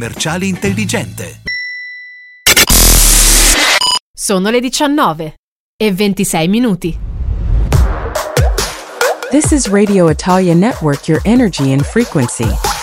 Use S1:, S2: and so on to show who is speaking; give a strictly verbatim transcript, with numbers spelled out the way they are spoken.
S1: commerciale intelligente.
S2: Sono le diciannove e ventisei minuti.
S3: This is Radio Italia Network, your energy and frequency.